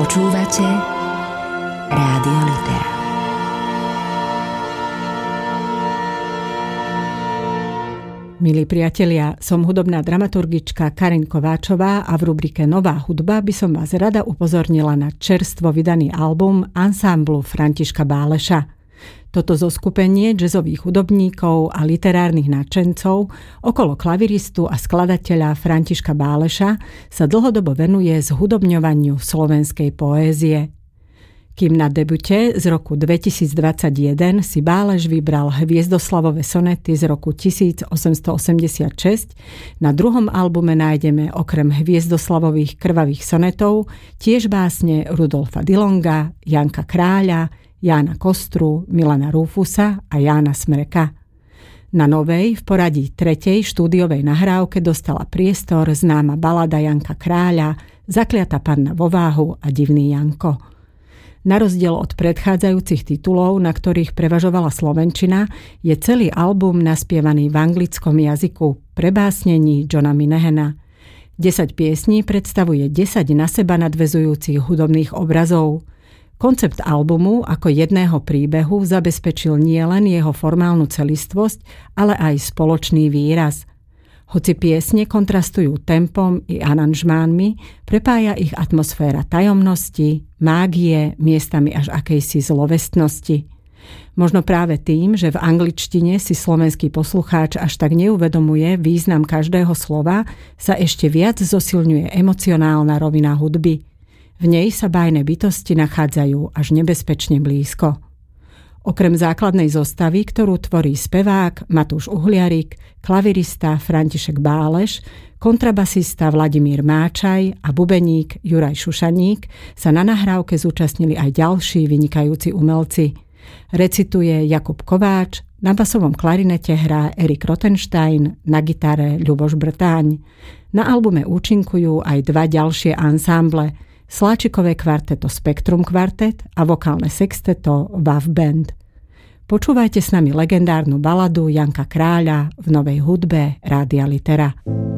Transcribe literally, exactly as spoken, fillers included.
Počúvate Rádio Litera. Milí priatelia, som hudobná dramaturgička Karin Kováčová a v rubrike Nová hudba by som vás rada upozornila na čerstvo vydaný album ansámblu Františka Báleša. Toto zoskupenie jazzových hudobníkov a literárnych nadšencov okolo klaviristu a skladateľa Františka Báleša sa dlhodobo venuje zhudobňovaniu slovenskej poézie. Kým na debute z roku dvetisícdvadsaťjeden si Báleš vybral hviezdoslavové sonety z roku tisícosemstoosemdesiatšesť, na druhom albume nájdeme okrem hviezdoslavových krvavých sonetov tiež básne Rudolfa Dillonga, Janka Kráľa, Jána Kostru, Milana Rúfusa a Jána Smreka. Na novej, v poradí tretej štúdiovej nahrávke dostala priestor známa balada Janka Kráľa Zakliatá panna vo váhu a Divný Janko. Na rozdiel od predchádzajúcich titulov, na ktorých prevažovala slovenčina, je celý album naspievaný v anglickom jazyku pre básnení Johna Minehena. desať piesní predstavuje desať na seba nadväzujúcich hudobných obrazov. Koncept albumu ako jedného príbehu zabezpečil nielen jeho formálnu celistvosť, ale aj spoločný výraz. Hoci piesne kontrastujú tempom i aranžmánmi, prepája ich atmosféra tajomnosti, mágie, miestami až akejsi zlovestnosti. Možno práve tým, že v angličtine si slovenský poslucháč až tak neuvedomuje význam každého slova, sa ešte viac zosilňuje emocionálna rovina hudby. V nej sa bájne bytosti nachádzajú až nebezpečne blízko. Okrem základnej zostavy, ktorú tvorí spevák Matúš Uhliarik, klavirista František Báleš, kontrabasista Vladimír Máčaj a bubeník Juraj Šušaník, sa na nahrávke zúčastnili aj ďalší vynikajúci umelci. Recituje Jakub Kováč, na basovom klarinete hrá Erik Rothenstein, na gitare Ľuboš Brtáň. Na albume účinkujú aj dva ďalšie ansámble, Sláčikové kvarteto Spektrum kvartet a vokálne sexteto Wav Band. Počúvajte s nami legendárnu baladu Janka Kráľa v novej hudbe Rádia Litera.